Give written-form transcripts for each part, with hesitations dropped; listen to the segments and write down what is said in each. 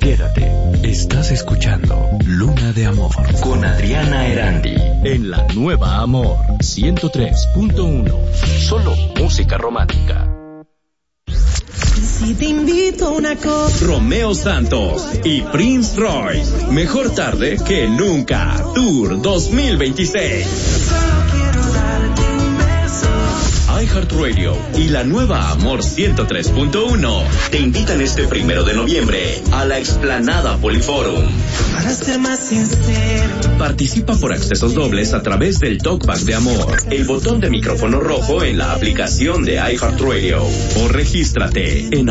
Quédate, estás escuchando Luna de Amor con Adriana Erandi en la Nueva Amor 103.1. Solo música romántica. Si te invito a una cosa. Romeo Santos y Prince Royce. Mejor tarde que nunca. Tour 2026. iHeartRadio y la Nueva Amor 103.1 te invitan este 1 de noviembre a la Explanada Poliforum. Para ser más sincero, participa por accesos dobles a través del Talkback de Amor, el botón de micrófono rojo en la aplicación de iHeartRadio o regístrate en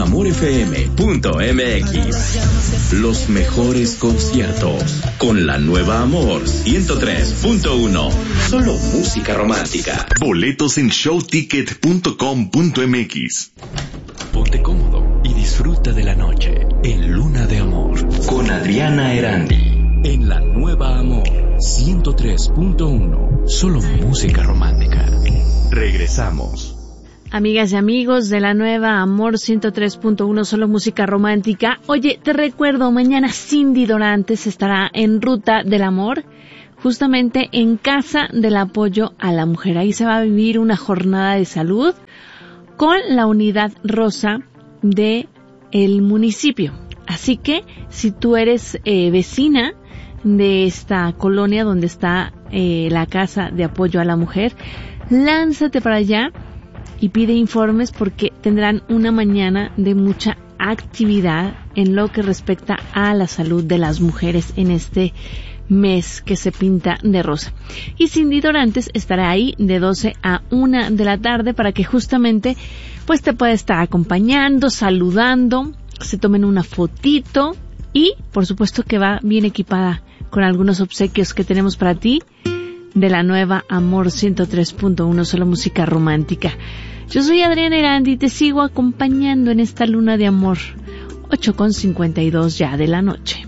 amorfm.mx. Los mejores conciertos con la Nueva Amor 103.1. Solo música romántica. Boletos en showticket.com.mx. Ponte cómodo y disfruta de la noche en Luna de Amor con Adriana Erandi en la Nueva Amor 103.1. Solo música romántica. Regresamos. Amigas y amigos de la Nueva Amor 103.1, solo música romántica. Oye, te recuerdo, mañana Cindy Dorantes estará en Ruta del Amor, justamente en Casa del Apoyo a la Mujer. Ahí se va a vivir una jornada de salud con la unidad rosa de el municipio. Así que, si tú eres vecina de esta colonia donde está la Casa de Apoyo a la Mujer, lánzate para allá y pide informes porque tendrán una mañana de mucha actividad en lo que respecta a la salud de las mujeres en este mes que se pinta de rosa. Y Cindy Dorantes estará ahí de 12 a 1 de la tarde para que justamente pues te pueda estar acompañando, saludando, se tomen una fotito y por supuesto que va bien equipada con algunos obsequios que tenemos para ti de la Nueva Amor 103.1, solo música romántica. Yo soy Adriana Erandi y te sigo acompañando en esta Luna de Amor, 8:52 ya de la noche.